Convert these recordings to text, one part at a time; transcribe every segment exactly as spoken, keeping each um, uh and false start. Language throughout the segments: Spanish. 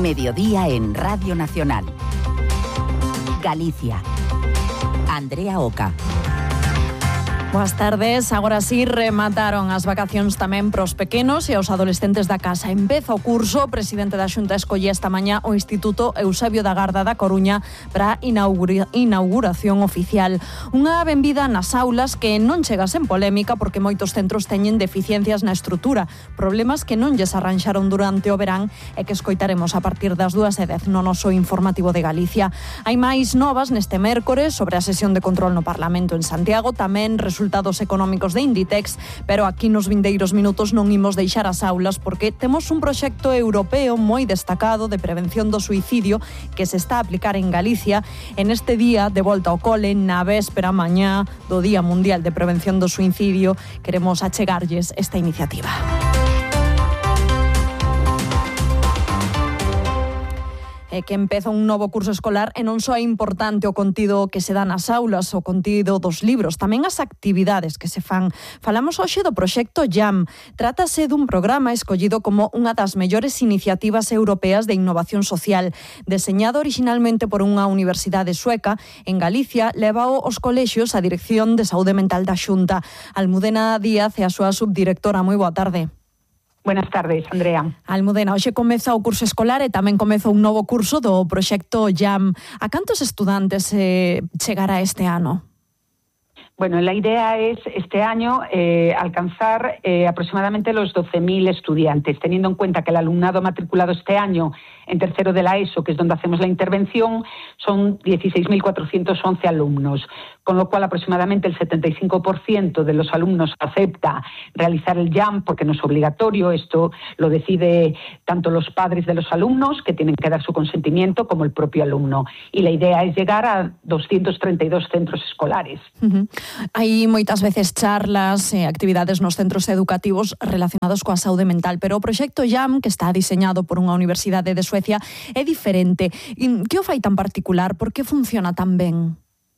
Mediodía en Radio Nacional. Galicia. Andrea Oca. Boas tardes, agora sí remataron as vacacións tamén pros pequenos e aos adolescentes da casa. Empeza o curso, o presidente da Xunta escolle esta mañá o Instituto Eusebio da Garda da Coruña para a inaugura, inauguración oficial. Unha benvida nas aulas que non chega sen polémica porque moitos centros teñen deficiencias na estrutura, problemas que non lles arranxaron durante o verán e que escoitaremos a partir das dúas e dez no noso informativo de Galicia. Hai máis novas neste mércores sobre a sesión de control no Parlamento en Santiago, tamén resulta resultados económicos de Inditex, pero aquí nos vindeiros minutos non imos deixar as aulas porque temos un proxecto europeo moi destacado de prevención do suicidio que se está a aplicar en Galicia en este día de volta ao cole, na véspera mañá do Día Mundial de Prevención do Suicidio. Queremos achegarlles esta iniciativa. E que empeza un novo curso escolar e non só é importante o contido que se dá nas aulas, o contido dos libros, tamén as actividades que se fan. Falamos hoxe do proxecto Jam. Trátase dun programa escollido como unha das mellores iniciativas europeas de innovación social. Deseñado originalmente por unha universidade sueca, en Galicia levao aos colexios a Dirección de Saúde Mental da Xunta. Almudena Díaz é a súa subdirectora. Moi boa tarde. Buenas tardes, Andrea. Almudena, hoxe comeza o curso escolar e tamén comeza un novo curso do proxecto Jam. A cantos estudantes eh, chegará este ano? Bueno, la idea es este año eh, alcanzar eh, aproximadamente los doce mil estudiantes, teniendo en cuenta que el alumnado matriculado este año en tercero de la ESO, que es donde hacemos la intervención, son dieciséis mil cuatrocientos once alumnos, con lo cual aproximadamente el setenta y cinco por ciento de los alumnos acepta realizar el Jam porque no es obligatorio. Esto lo decide tanto los padres de los alumnos, que tienen que dar su consentimiento, como el propio alumno. Y la idea es llegar a doscientos treinta y dos centros escolares. Uh-huh. Hai moitas veces charlas e actividades nos centros educativos relacionados coa saúde mental, pero o proxecto Jam, que está diseñado por unha universidade de Suecia, é diferente. Que o fai tan particular? Por que funciona tan ben?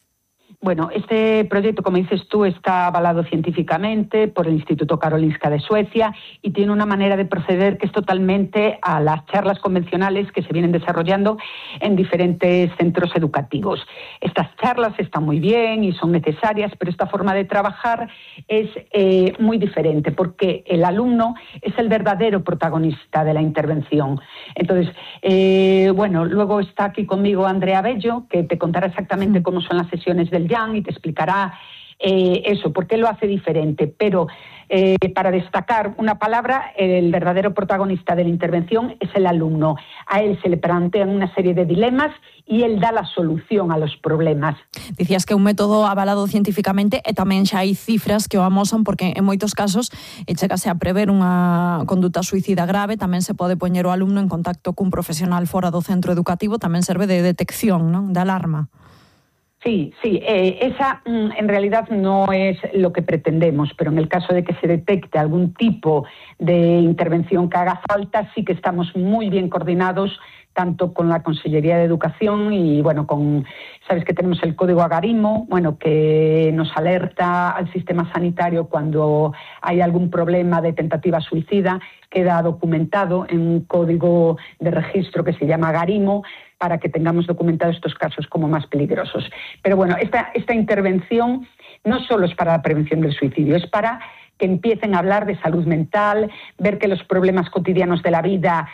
Bueno, este proyecto, como dices tú, está avalado científicamente por el Instituto Karolinska de Suecia y tiene una manera de proceder que es totalmente a las charlas convencionales que se vienen desarrollando en diferentes centros educativos. Estas charlas están muy bien y son necesarias, pero esta forma de trabajar es eh, muy diferente porque el alumno es el verdadero protagonista de la intervención. Entonces, eh, bueno, luego está aquí conmigo Andrea Bello, que te contará exactamente cómo son las sesiones del Jam y te explicará eh, eso, por qué lo hace diferente. Pero eh, para destacar una palabra, el verdadero protagonista de la intervención es el alumno. A él se le plantean una serie de dilemas y él da la solución a los problemas. Dicías que é un método avalado científicamente e tamén xa hai cifras que o amosan porque en moitos casos e chegase a prever unha conduta suicida grave, tamén se pode poñer o alumno en contacto cun profesional fora do centro educativo, tamén serve de detección, non? De alarma. Sí, sí, eh, esa mm, en realidad no es lo que pretendemos, pero en el caso de que se detecte algún tipo de intervención que haga falta, sí que estamos muy bien coordinados tanto con la Consellería de Educación y, bueno, con, sabes que tenemos el código Agarimo, bueno, que nos alerta al sistema sanitario cuando hay algún problema de tentativa suicida, queda documentado en un código de registro que se llama Agarimo para que tengamos documentados estos casos como más peligrosos. Pero bueno, esta, esta intervención no solo es para la prevención del suicidio, es para que empiecen a hablar de salud mental, ver que los problemas cotidianos de la vida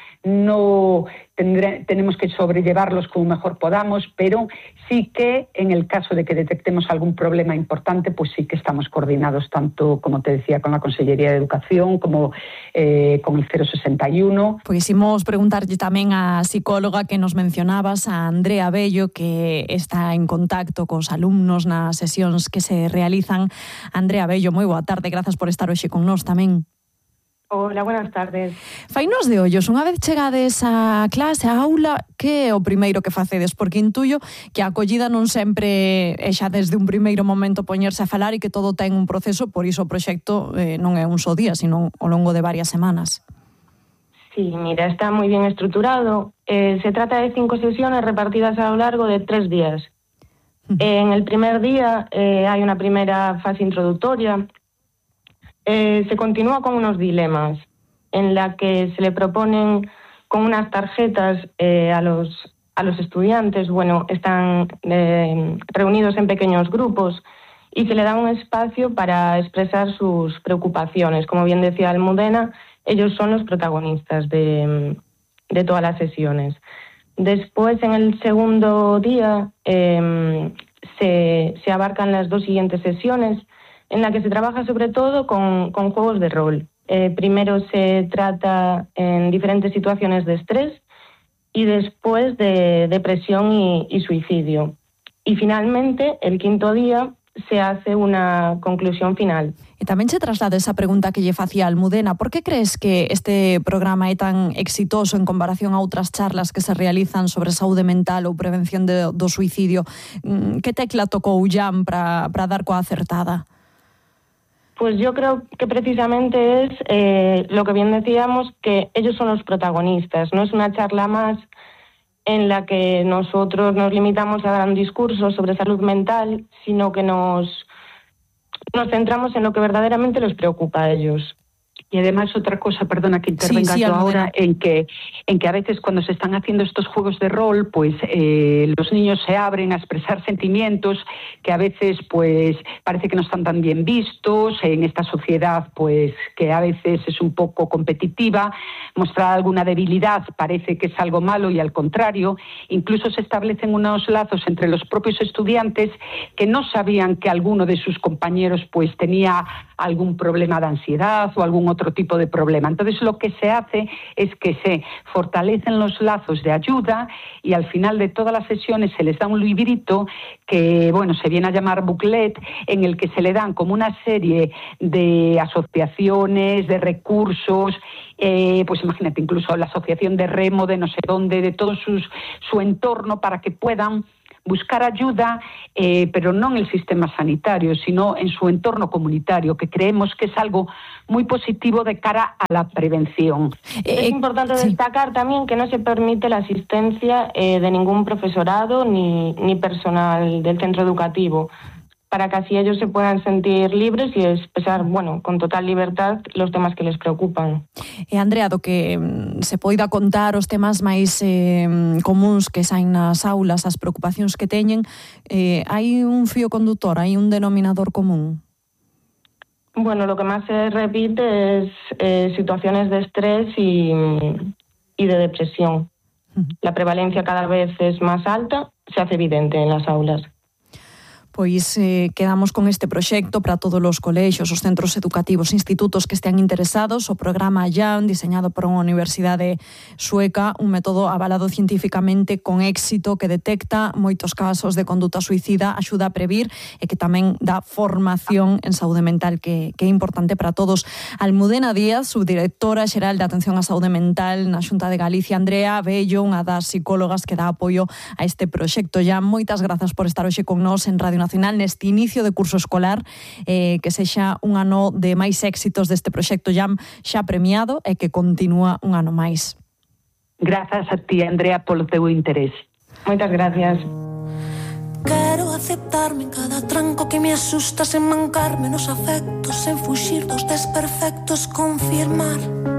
no tendré, tenemos que sobrellevarlos como mejor podamos, pero sí que en el caso de que detectemos algún problema importante, pues sí que estamos coordinados tanto, como te decía, con la Consellería de Educación como eh, con el cero sesenta y uno. Pois imos preguntarlle tamén a psicóloga que nos mencionabas, a Andrea Bello, que está en contacto cos alumnos nas sesións que se realizan. Andrea Bello, moi boa tarde, grazas por estar hoxe con nós tamén. Hola, buenas tardes. Fainos de ollos, unha vez chegades á clase, á aula, que é o primeiro que facedes? Porque intuyo que a acollida non sempre é xa desde un primeiro momento poñerse a falar e que todo ten un proceso, por iso o proxecto eh, non é un só día, sino ao longo de varias semanas. Sí, mira, está moi bien estruturado. Eh, se trata de cinco sesiones repartidas a lo largo de tres días. Uh-huh. En el primer día eh, hay una primera fase introductoria. Eh, se continúa con unos dilemas en la que se le proponen con unas tarjetas eh, a los a los estudiantes. Bueno, están eh, reunidos en pequeños grupos y se le da un espacio para expresar sus preocupaciones. Como bien decía Almudena, ellos son los protagonistas de, de todas las sesiones. Después, en el segundo día, eh, se, se abarcan las dos siguientes sesiones, en la que se trabaja sobre todo con, con juegos de rol. Eh, primero se trata en diferentes situaciones de estrés y después de depresión y, y suicidio. Y finalmente, el quinto día, se hace una conclusión final. E tamén se traslada esa pregunta que lle facía Almudena. Por que crees que este programa é tan exitoso en comparación a outras charlas que se realizan sobre saúde mental ou prevención de, do suicidio? Que tecla tocou Jan para dar coa acertada? Pues yo creo que precisamente es eh, lo que bien decíamos, que ellos son los protagonistas. No es una charla más en la que nosotros nos limitamos a dar un discurso sobre salud mental, sino que nos, nos centramos en lo que verdaderamente les preocupa a ellos. Y además otra cosa, perdona que intervenga sí, sí, yo ahora, en que, en que a veces cuando se están haciendo estos juegos de rol, pues eh, los niños se abren a expresar sentimientos que a veces pues parece que no están tan bien vistos en esta sociedad, pues que a veces es un poco competitiva. Mostrar alguna debilidad parece que es algo malo y al contrario, incluso se establecen unos lazos entre los propios estudiantes que no sabían que alguno de sus compañeros pues tenía algún problema de ansiedad o algún otro tipo de problema. Entonces lo que se hace es que se fortalecen los lazos de ayuda y al final de todas las sesiones se les da un librito que, bueno, se viene a llamar booklet, en el que se le dan como una serie de asociaciones, de recursos, eh, pues imagínate, incluso la asociación de remo de no sé dónde, de todo sus, su entorno, para que puedan buscar ayuda, eh, pero no en el sistema sanitario, sino en su entorno comunitario, que creemos que es algo muy positivo de cara a la prevención. Es importante sí. destacar también que no se permite la asistencia eh, de ningún profesorado ni, ni personal del centro educativo, para que así ellos se puedan sentir libres y expresar, bueno, con total libertad los temas que les preocupan. E Andrea, do que se poida contar os temas máis eh, comuns que saen nas aulas, as preocupacións que teñen, eh, hai un fío conductor, hai un denominador común? Bueno, lo que más se repite es eh, situaciones de estrés y, y de depresión. Uh-huh. La prevalencia cada vez es más alta, se hace evidente en las aulas. Pois eh, quedamos con este proxecto para todos os colexios, os centros educativos, institutos que estean interesados. O programa Jan, diseñado por unha universidade sueca, un método avalado científicamente con éxito que detecta moitos casos de conduta suicida, axuda a previr e que tamén dá formación en saúde mental que, que é importante para todos. Almudena Díaz, subdirectora xeral de Atención á Saúde Mental na Xunta de Galicia. Andrea Bello, unha das psicólogas que dá apoio a este proxecto Jan. Moitas grazas por estar hoxe con nós en Radio Nacional neste inicio de curso escolar, eh, que sexa un ano de máis éxitos deste proxecto Jan xa premiado e que continúa un ano máis. Grazas a ti, Andrea, polo teu interés. Moitas gracias. Quero aceptarme en cada tranco que me asusta, sen mancarme nos afectos, sen fuxir dos desperfectos, confirmar